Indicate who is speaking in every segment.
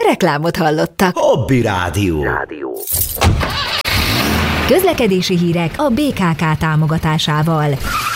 Speaker 1: Reklámot hallottak.
Speaker 2: Hobby Rádió.
Speaker 1: Közlekedési hírek a BKK támogatásával.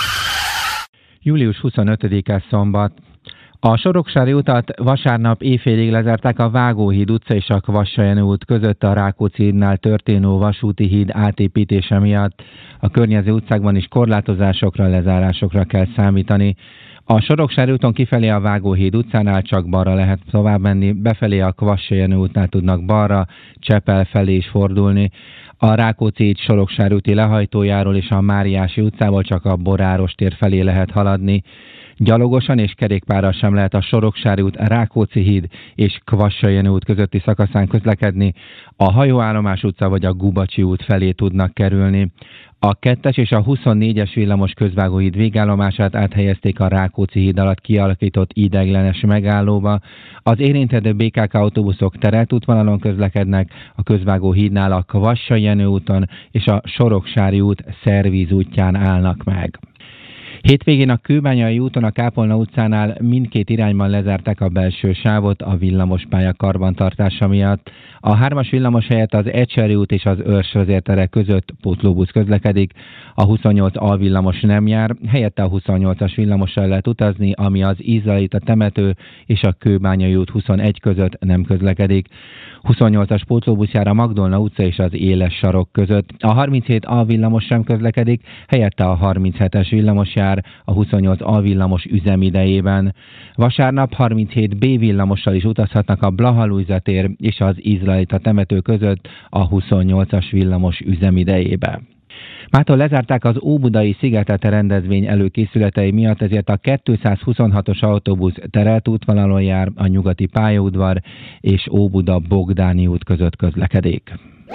Speaker 3: Július 25-e szombat. A Soroksári utat vasárnap éjfélig lezárták a Vágóhíd utca és a Kvassai út között a Rákóczi hídnál történő vasúti híd átépítése miatt. A környező utcákban is korlátozásokra, lezárásokra kell számítani. A Soroksári úton kifelé a Vágóhíd utcánál csak balra lehet tovább menni, befelé a Kvassai útnál tudnak balra, Csepel felé is fordulni. A Rákóczi híd Soroksári úti lehajtójáról és a Máriási utcából csak a Boráros tér felé lehet haladni. Gyalogosan és kerékpárral sem lehet a Soroksári út, Rákóczi híd és Kvassai út közötti szakaszán közlekedni. A Hajóállomás utca vagy a Gubacsi út felé tudnak kerülni. A 2-es és a 24-es villamos közvágóhíd végállomását áthelyezték a Rákóczi híd alatt kialakított ideiglenes megállóba. Az érintett BKK autóbuszok terelt útvonalon közlekednek, a közvágóhídnál a Kvassai úton és a Soroksári út szervíz útján állnak meg. Hétvégén a Kőbányai úton a Kápolna utcánál mindkét irányban lezárták a belső sávot a villamospálya karbantartása miatt. A 3-as villamos helyett az Ecseri út és az Őrs vezértere között pótlóbusz közlekedik. A 28A villamos nem jár, helyette a 28-as villamossal lehet utazni, ami az Izraelita temető és a Kőbányai út 21 között nem közlekedik. 28-as pótlóbusz jár a Magdolna utca és az Éles sarok között. A 37A villamos sem közlekedik, helyette a 37-es villamos jár a 28A villamos üzemidejében. Vasárnap 37B villamossal is utazhatnak a Blaha-Lujza tér és az Izraelita temető között a 28-as villamos üzemidejében. Mától lezárták az óbudai Szigetet rendezvény előkészületei miatt, ezért a 226-os autóbusz terelt útvonalon jár, a nyugati pályaudvar és Óbuda Bogdáni út között közlekedik.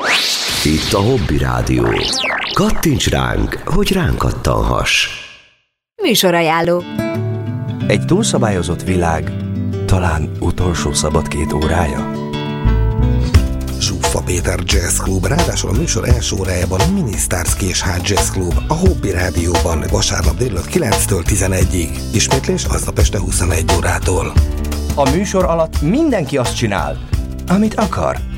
Speaker 2: Itt a Hobby Rádió. Kattints ránk, hogy ránk kattanhass.
Speaker 1: Műsorajánló.
Speaker 4: Egy túlszabályozott világ, talán utolsó szabad 2 órája.
Speaker 5: Zsuffa Péter Jazz Club, ráadásul a műsor első órájában a Minisztárszki és Hard Jazz Club, a Hobby Rádióban, vasárnap délután 9-től 11-ig. Ismétlés aznap este 21 órától.
Speaker 4: A műsor alatt mindenki azt csinál, amit akar.